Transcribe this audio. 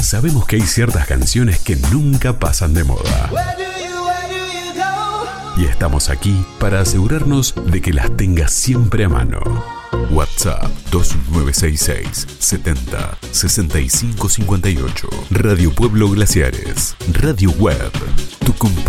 sabemos que hay ciertas canciones que nunca pasan de moda. Y estamos aquí para asegurarnos de que las tengas siempre a mano. WhatsApp 2966 70 65 58. Radio Pueblo Glaciares. Radio Web. Tu compañía.